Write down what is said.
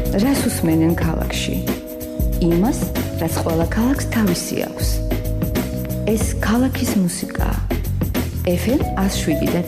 რას უსმენენ ქალაქში? იმას, რაც ყველა ქალაქს თავისი აქვს. ეს ქალაქის მუსიკაა. FM 107.0